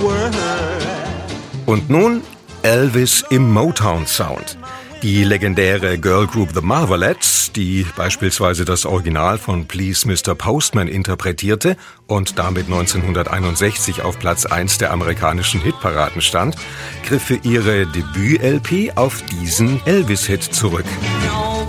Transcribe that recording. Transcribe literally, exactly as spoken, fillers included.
word. Und nun Elvis im Motown-Sound. Die legendäre Girlgroup The Marvelettes, die beispielsweise das Original von Please Mister Postman interpretierte und damit neunzehnhunderteinundsechzig auf Platz eins der amerikanischen Hitparaden stand, griff für ihre Debüt-L P auf diesen Elvis-Hit zurück.